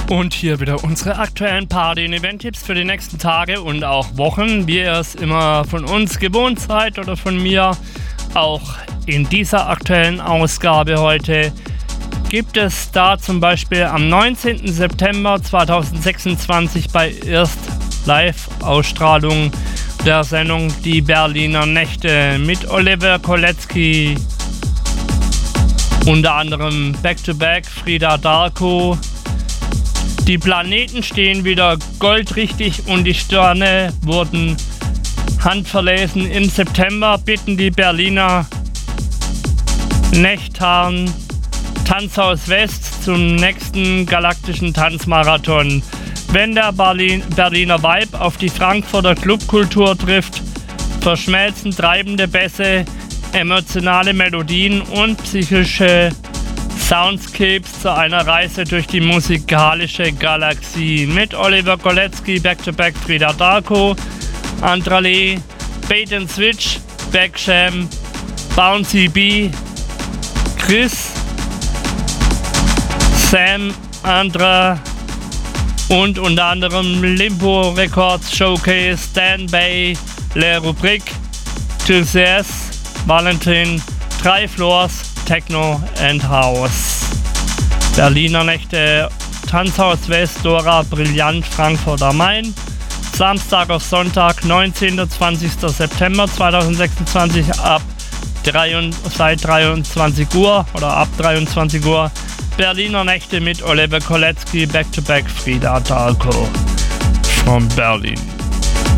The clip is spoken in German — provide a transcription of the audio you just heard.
Und hier wieder unsere aktuellen Party- und Event-Tipps für die nächsten Tage und auch Wochen, wie ihr es immer von uns gewohnt seid oder von mir. Auch in dieser aktuellen Ausgabe heute gibt es da zum Beispiel am 19. September 2026 bei Erst Live-Ausstrahlung der Sendung Die Berliner Nächte mit Oliver Kolecki, unter anderem Back-to-Back Frida Darko. Die Planeten stehen wieder goldrichtig und die Sterne wurden handverlesen. Im September bitten die Berliner Nächtern Tanzhaus West zum nächsten galaktischen Tanzmarathon. Wenn der Berliner Vibe auf die Frankfurter Clubkultur trifft, verschmelzen treibende Bässe, emotionale Melodien und psychische Soundscapes zu einer Reise durch die musikalische Galaxie. Mit Oliver Kolecki, Back-to-Back Frida Darko, Andrale, Bait & Switch, Backsham, Bouncy B, Chris, Sam, Andra und unter anderem Limbo Records Showcase, Stan Bay, Le Rubrique, Tulsias, Valentin, 3 Floors, Techno and House. Berliner Nächte, Tanzhaus West, Dora Brillant, Frankfurt am Main. Samstag auf Sonntag, 19. und 20. September 2026 seit 23 Uhr oder ab 23 Uhr. Berliner Nächte mit Oliver Kolecki, Back-to-Back Frida Darko von Berlin.